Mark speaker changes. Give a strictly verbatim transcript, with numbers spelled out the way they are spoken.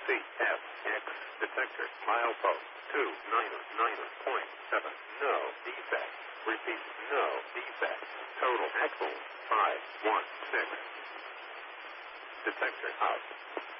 Speaker 1: C F X detector milepost two niner niner point seven. No defect. Repeat, no defect. Total axle five one six. Detector out.